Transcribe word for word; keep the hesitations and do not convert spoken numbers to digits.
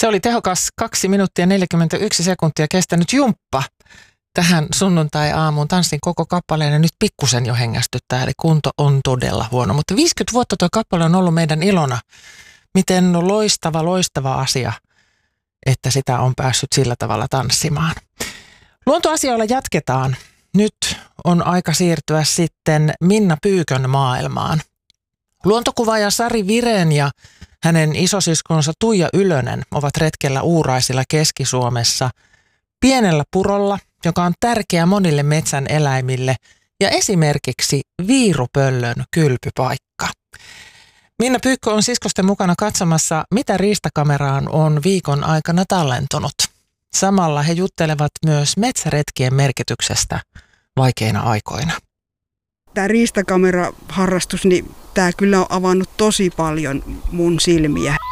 Se oli tehokas kaksi minuuttia neljäkymmentäyksi sekuntia kestänyt jumppa tähän sunnuntai-aamuun. Tanssin koko kappaleen ja nyt pikkusen jo hengästyttää, eli kunto on todella huono. Mutta viisikymmentä vuotta tuo kappale on ollut meidän ilona. Miten loistava, loistava asia, että sitä on päässyt sillä tavalla tanssimaan. Luontoasioilla jatketaan. Nyt on aika siirtyä sitten Minna Pyykön maailmaan. Luontokuvaaja Sari Virén ja hänen isosiskonsa Tuija Ylönen ovat retkellä Uuraisilla Keski-Suomessa pienellä purolla, joka on tärkeä monille metsän eläimille ja esimerkiksi viirupöllön kylpypaikka. Minna Pyykkö on siskosten mukana katsomassa, mitä riistakameraan on viikon aikana tallentunut. Samalla he juttelevat myös metsäretkien merkityksestä vaikeina aikoina. Tämä riistakameraharrastus, niin tämä kyllä on avannut tosi paljon mun silmiä.